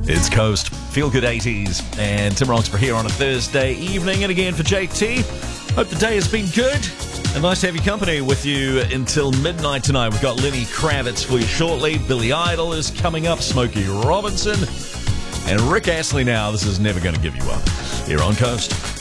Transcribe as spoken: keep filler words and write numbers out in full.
It's Coast, Feel Good eighties, and Tim Roxburgh here on a Thursday evening. And again for J T, hope the day has been good. And nice to have your company with you until midnight tonight. We've got Lenny Kravitz for you shortly. Billy Idol is coming up, Smokey Robinson, and Rick Astley now. This is Never Gonna Give You Up here on Coast.